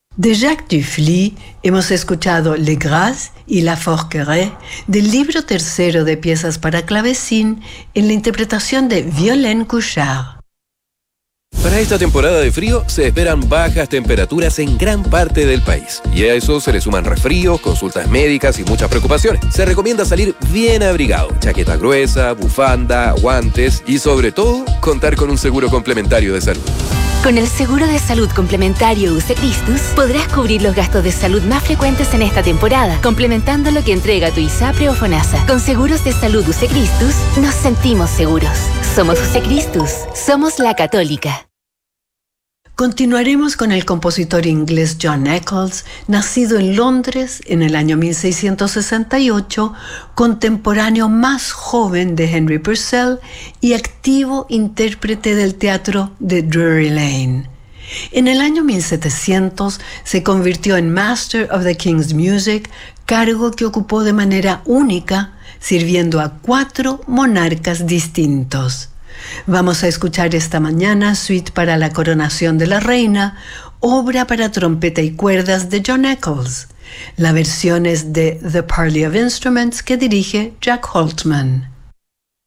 De Jacques Dufly hemos escuchado Les Grâces y La Forquerie del libro tercero de piezas para clavecín en la interpretación de Violaine Couchard. Para esta temporada de frío se esperan bajas temperaturas en gran parte del país. Y a eso se le suman resfríos, consultas médicas y muchas preocupaciones. Se recomienda salir bien abrigado, chaqueta gruesa, bufanda, guantes y sobre todo contar con un seguro complementario de salud. Con el seguro de salud complementario UC Christus podrás cubrir los gastos de salud más frecuentes en esta temporada, complementando lo que entrega tu ISAPRE o FONASA. Con seguros de salud UC Christus nos sentimos seguros. Somos UC Christus, somos la Católica. Continuaremos con el compositor inglés John Eccles, nacido en Londres en el año 1668, contemporáneo más joven de Henry Purcell y activo intérprete del teatro de Drury Lane. En el año 1700 se convirtió en Master of the King's Music, cargo que ocupó de manera única, sirviendo a 4 monarcas distintos. Vamos a escuchar esta mañana Suite para la coronación de la reina, obra para trompeta y cuerdas de John Eccles. La versión es de The Parley of Instruments que dirige Jack Holtman.